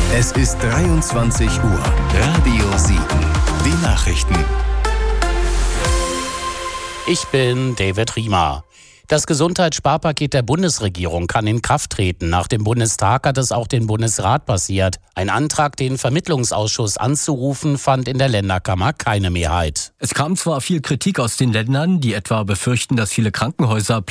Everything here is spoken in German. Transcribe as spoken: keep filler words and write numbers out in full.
Es ist dreiundzwanzig Uhr. Radio sieben. Die Nachrichten. Ich bin David Riemer. Das Gesundheitssparpaket der Bundesregierung kann in Kraft treten. Nach dem Bundestag hat es auch den Bundesrat passiert. Ein Antrag, den Vermittlungsausschuss anzurufen, fand in der Länderkammer keine Mehrheit. Es kam zwar viel Kritik aus den Ländern, die etwa befürchten, dass viele Krankenhäuser